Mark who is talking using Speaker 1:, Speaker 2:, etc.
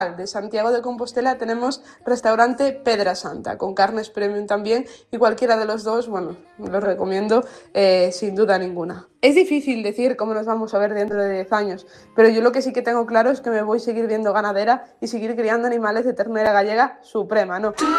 Speaker 1: de Santiago de Compostela tenemos restaurante Pedra Santa, con carnes premium también, y cualquiera de los dos, bueno, lo recomiendo sin duda ninguna. Es difícil decir cómo nos vamos a ver dentro de 10 años, pero yo lo que sí que tengo claro es que me voy a seguir viendo ganadera y seguir criando animales de ternera gallega suprema, ¿no?